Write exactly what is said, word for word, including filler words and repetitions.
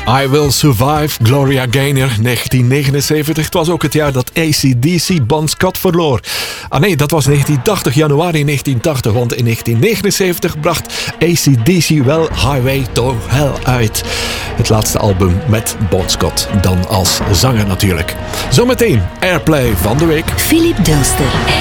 I Will Survive, Gloria Gaynor, negentien negenenzeventig. Het was ook het jaar dat A C D C Bon Scott verloor. Ah nee, dat was negentien tachtig, januari negentien tachtig. Want in negentien negenenzeventig bracht A C D C wel Highway to Hell uit. Het laatste album met Bon Scott, dan als zanger natuurlijk. Zometeen Airplay van de week. Philip Dunster.